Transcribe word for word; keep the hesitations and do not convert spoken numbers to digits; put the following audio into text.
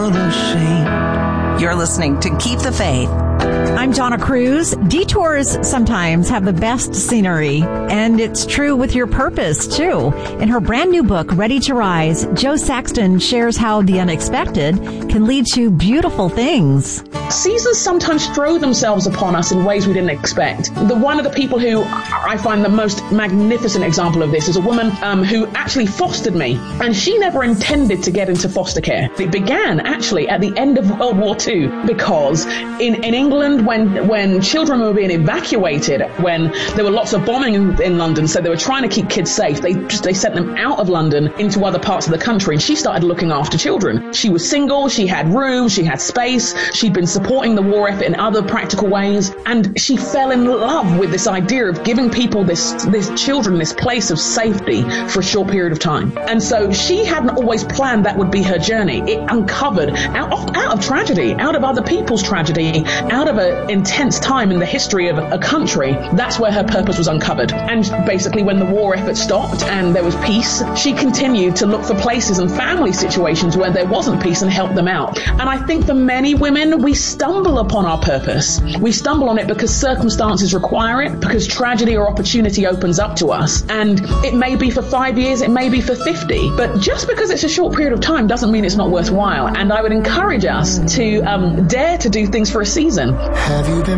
ashamed. You're listening to Keep the Faith. I'm Donna Cruz. Detours sometimes have the best scenery, and it's true with your purpose, too. In her brand new book, Ready to Rise, Jo Saxton shares how the unexpected can lead to beautiful things. Seasons sometimes throw themselves upon us in ways we didn't expect. The one of the people who I find the most magnificent example of this is a woman um, who actually fostered me, and she never intended to get into foster care. It began actually at the end of World War Two, because in, in England, when when children were being evacuated, when there were lots of bombing in, in London, so they were trying to keep kids safe, they just they sent them out of London into other parts of the country, and she started looking after children. She was single, she had room, she had space, she'd been supporting the war effort in other practical ways, and she fell in love with this idea of giving people this this children this place of safety for a short period of time. And so she hadn't always planned that would be her journey. It uncovered out of, out of tragedy, out of other people's tragedy, out of an intense time in the history of a country. That's where her purpose was uncovered. And basically when the war effort stopped and there was peace, she continued to look for places and family situations where there wasn't peace and help them out. And I think for many women, we stumble upon our purpose. We stumble on it because circumstances require it, because tragedy or opportunity opens up to us. And it may be for five years, it may be for fifty. But just because it's a short period of time doesn't mean it's not worthwhile. And I would encourage us to um, dare to do things for a season. Have you been